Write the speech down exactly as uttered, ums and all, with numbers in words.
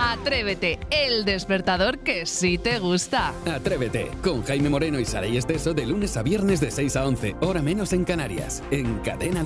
Atrévete, el despertador que sí te gusta. Atrévete, con Jaime Moreno y Saray Esteso de lunes a viernes de seis a once, hora menos en Canarias, en Cadena